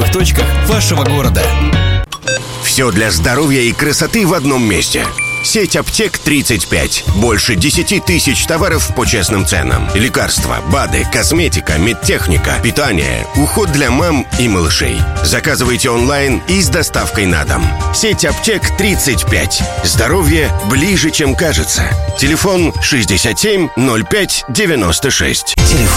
торговых точках вашего города. Все для здоровья и красоты в одном месте. Сеть аптек 35. Больше 10 тысяч товаров по честным ценам. Лекарства, БАДы, косметика, медтехника, питание, уход для мам и малышей. Заказывайте онлайн и с доставкой на дом. Сеть аптек 35. Здоровье ближе, чем кажется. Телефон 67 05 96. Телефон